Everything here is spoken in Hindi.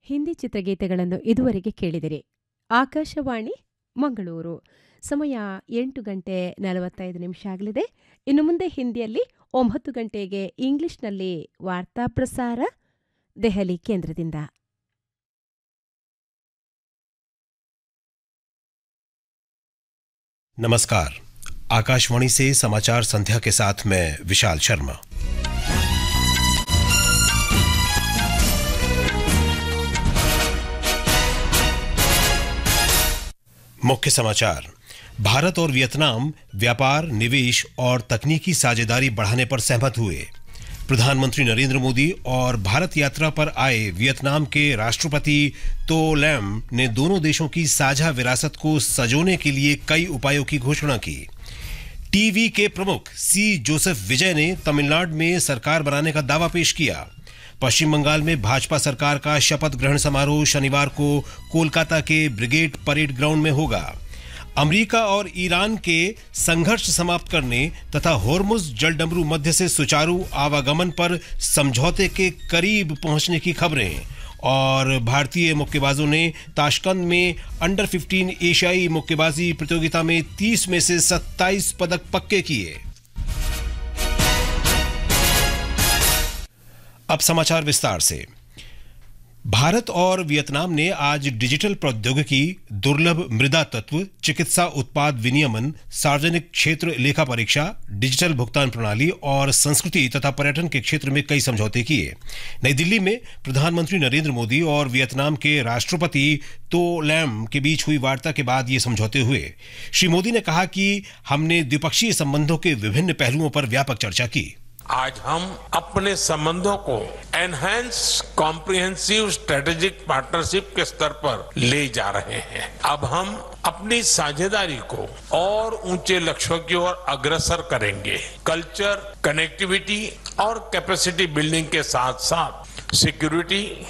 ಹಿಂದಿ ಚಿತ್ರಗೀತೆಗಳನ್ನು ಇದುವರೆಗೆ ಕೇಳಿದಿರಿ. ಆಕಾಶವಾಣಿ ಮಂಗಳೂರು. ಸಮಯ 8:45 ಆಗಲಿದೆ. ಇನ್ನು ಮುಂದೆ ಹಿಂದಿಯಲ್ಲಿ 9 ಗಂಟೆಗೆ ಇಂಗ್ಲಿಷ್ನಲ್ಲಿ ವಾರ್ತಾ ಪ್ರಸಾರ ದೆಹಲಿ ಕೇಂದ್ರದಿಂದ. नमस्कार। आकाशवाणी से समाचार संध्या के साथ मैं विशाल शर्मा। मुख्य समाचार। भारत और वियतनाम व्यापार, निवेश और तकनीकी साझेदारी बढ़ाने पर सहमत हुए। प्रधानमंत्री नरेंद्र मोदी और भारत यात्रा पर आए वियतनाम के राष्ट्रपति तो लैम ने दोनों देशों की साझा विरासत को सजोने के लिए कई उपायों की घोषणा की। टीवी के प्रमुख सी जोसेफ विजय ने तमिलनाडु में सरकार बनाने का दावा पेश किया। पश्चिम बंगाल में भाजपा सरकार का शपथ ग्रहण समारोह शनिवार को कोलकाता के ब्रिगेड परेड ग्राउंड में होगा। अमेरिका और ईरान के संघर्ष समाप्त करने तथा होर्मुज जलडमरू मध्य से सुचारू आवागमन पर समझौते के करीब पहुंचने की खबरें। और भारतीय मुक्केबाजों ने ताशकंद में अंडर 15 एशियाई मुक्केबाजी प्रतियोगिता में 30 में से 27 पदक पक्के किए। अब समाचार विस्तार से। भारत और वियतनाम ने आज डिजिटल प्रौद्योगिकी, दुर्लभ मृदा तत्व, चिकित्सा उत्पाद विनियमन, सार्वजनिक क्षेत्र लेखा परीक्षा, डिजिटल भुगतान प्रणाली और संस्कृति तथा पर्यटन के क्षेत्र में कई समझौते किए। नई दिल्ली में प्रधानमंत्री नरेंद्र मोदी और वियतनाम के राष्ट्रपति तो लैम के बीच हुई वार्ता के बाद ये समझौते हुए। श्री मोदी ने कहा कि हमने द्विपक्षीय संबंधों के विभिन्न पहलुओं पर व्यापक चर्चा की। आज हम अपने संबंधों को एनहांस कॉम्प्रिहेंसिव स्ट्रेटेजिक पार्टनरशिप के स्तर पर ले जा रहे हैं। अब हम अपनी साझेदारी को और ऊंचे लक्ष्यों की ओर अग्रसर करेंगे। कल्चर, कनेक्टिविटी और कैपेसिटी बिल्डिंग के साथ साथ सिक्योरिटी,